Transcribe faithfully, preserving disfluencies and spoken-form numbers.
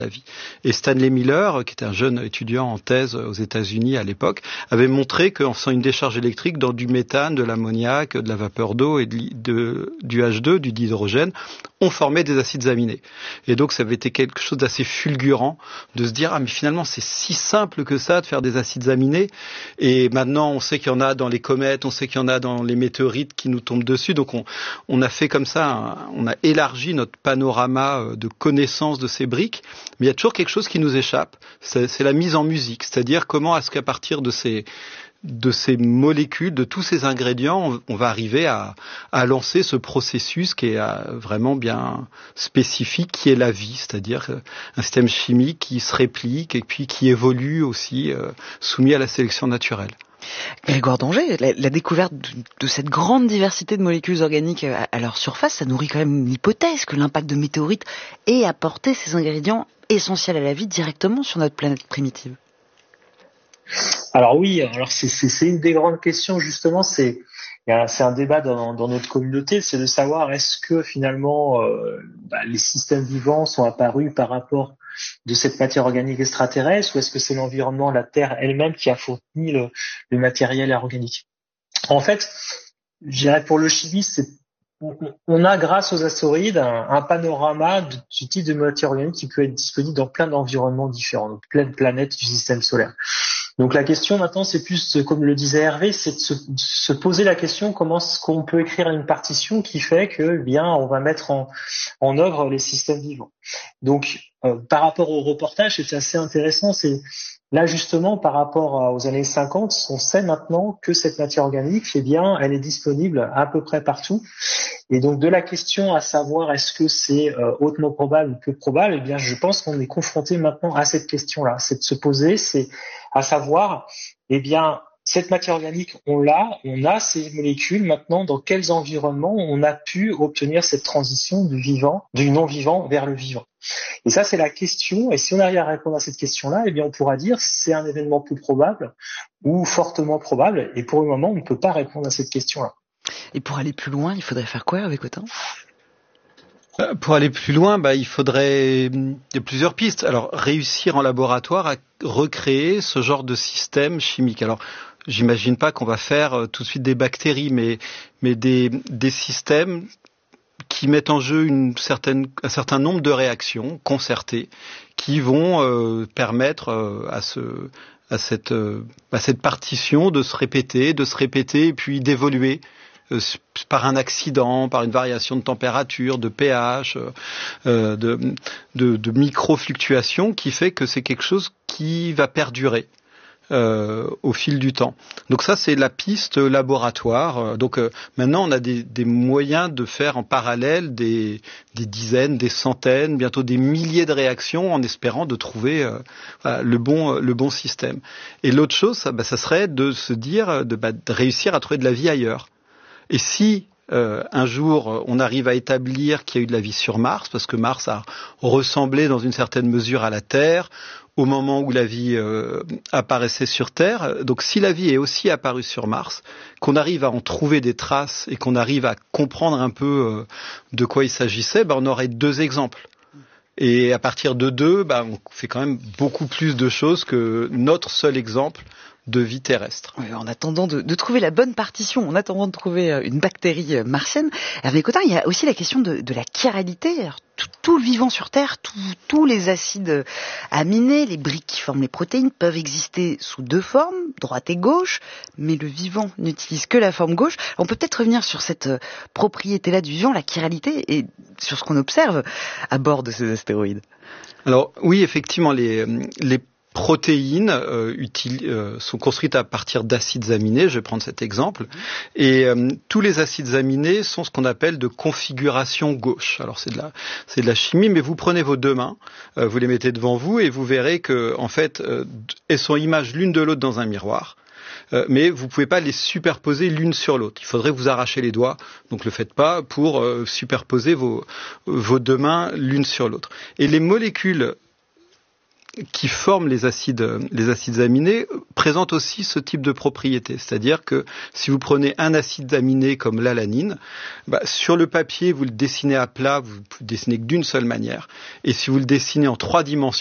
la vie. Et Stanley Miller, qui était un jeune étudiant en thèse aux États-Unis à l'époque, avait montré qu'en faisant une décharge électrique dans du méthane, de l'ammoniac, de la vapeur d'eau et de, de, du H deux, du dihydrogène, on formait des acides aminés. Et donc ça avait été quelque chose d'assez fulgurant de se dire ah mais finalement c'est si simple que ça de faire des acides aminés. Et maintenant on sait qu'il y en a dans les comètes, on sait qu'il y en a dans les météorites qui nous tombent dessus. Donc on, on a fait comme ça, un, on a élargi notre panorama de connaissance de ces briques. Mais il y a toujours quelque chose qui nous échappe, c'est, c'est la mise en musique, c'est-à-dire comment est-ce qu'à partir de ces, de ces molécules, de tous ces ingrédients, on, on va arriver à, à lancer ce processus qui est vraiment bien spécifique, qui est la vie, c'est-à-dire un système chimique qui se réplique et puis qui évolue aussi, euh, soumis à la sélection naturelle. Grégoire d'Angers, la, la découverte de, de cette grande diversité de molécules organiques à, à leur surface, ça nourrit quand même l'hypothèse que l'impact de météorites ait apporté ces ingrédients essentiels à la vie directement sur notre planète primitive. Alors oui, alors c'est, c'est, c'est une des grandes questions justement, c'est, c'est un débat dans, dans notre communauté, c'est de savoir est-ce que finalement euh, bah, les systèmes vivants sont apparus par rapport de cette matière organique extraterrestre ou est-ce que c'est l'environnement, la Terre elle-même qui a fourni le, le matériel organique. En fait, je dirais pour le chimiste, c'est on a, grâce aux astéroïdes, un, un panorama de, du type de matière organique qui peut être disponible dans plein d'environnements différents, donc plein de planètes du système solaire. Donc la question maintenant, c'est plus, comme le disait Hervé, c'est de se, de se poser la question comment est-ce qu'on peut écrire une partition qui fait que, eh bien, on va mettre en, en œuvre les systèmes vivants. Donc, euh, par rapport au reportage, c'est assez intéressant, c'est là, justement, par rapport aux années cinquante, on sait maintenant que cette matière organique, eh bien, elle est disponible à peu près partout. Et donc, de la question à savoir est-ce que c'est euh, hautement probable ou peu probable, eh bien, je pense qu'on est confronté maintenant à cette question-là. C'est de se poser, c'est à savoir, eh bien, cette matière organique, on l'a, on a ces molécules. Maintenant, dans quels environnements on a pu obtenir cette transition du vivant, du non-vivant vers le vivant. Et ça, c'est la question. Et si on arrive à répondre à cette question-là, eh bien, on pourra dire c'est un événement peu probable ou fortement probable. Et pour le moment, on ne peut pas répondre à cette question-là. Et pour aller plus loin, il faudrait faire quoi avec autant ? Pour aller plus loin, bah, il faudrait, il y a plusieurs pistes. Alors, réussir en laboratoire à recréer ce genre de système chimique. Alors, j'imagine pas qu'on va faire euh, tout de suite des bactéries, mais, mais des, des systèmes qui mettent en jeu une certaine, un certain nombre de réactions concertées qui vont euh, permettre euh, à, ce, à, cette, euh, à cette partition de se répéter, de se répéter et puis d'évoluer euh, par un accident, par une variation de température, de pH, euh, de, de, de micro-fluctuations qui fait que c'est quelque chose qui va perdurer. Euh, au fil du temps. Donc ça, c'est la piste laboratoire. Donc euh, maintenant, on a des, des moyens de faire en parallèle des, des dizaines, des centaines, bientôt des milliers de réactions en espérant de trouver euh, voilà, le bon, le bon système. Et l'autre chose, ça, bah, ça serait de se dire, de, bah, de réussir à trouver de la vie ailleurs. Et si Euh, un jour, on arrive à établir qu'il y a eu de la vie sur Mars, parce que Mars a ressemblé dans une certaine mesure à la Terre au moment où la vie euh, apparaissait sur Terre. Donc si la vie est aussi apparue sur Mars, qu'on arrive à en trouver des traces et qu'on arrive à comprendre un peu euh, de quoi il s'agissait, ben on aurait deux exemples. Et à partir de deux, ben on fait quand même beaucoup plus de choses que notre seul exemple de vie terrestre. Oui, en attendant de, de trouver la bonne partition, en attendant de trouver une bactérie martienne. Hervé Cotin, il y a aussi la question de, de la chiralité. Alors, tout, tout le vivant sur Terre, tout, tous les acides aminés, les briques qui forment les protéines peuvent exister sous deux formes, droite et gauche, mais le vivant n'utilise que la forme gauche. On peut peut-être revenir sur cette propriété-là du vivant, la chiralité, et sur ce qu'on observe à bord de ces astéroïdes. Alors oui, effectivement, les, les protéines euh, utiles, euh, sont construites à partir d'acides aminés, je vais prendre cet exemple, et euh, tous les acides aminés sont ce qu'on appelle de configuration gauche. Alors c'est de la, c'est de la chimie, mais vous prenez vos deux mains, euh, vous les mettez devant vous et vous verrez que en fait euh, elles sont images l'une de l'autre dans un miroir. Euh, mais vous pouvez pas les superposer l'une sur l'autre. Il faudrait vous arracher les doigts, donc le faites pas pour euh, superposer vos, vos deux mains l'une sur l'autre. Et les molécules qui forment les acides, les acides aminés présentent aussi ce type de propriété. C'est-à-dire que si vous prenez un acide aminé comme l'alanine, bah, sur le papier, vous le dessinez à plat, vous le dessinez que d'une seule manière. Et si vous le dessinez en trois dimensions,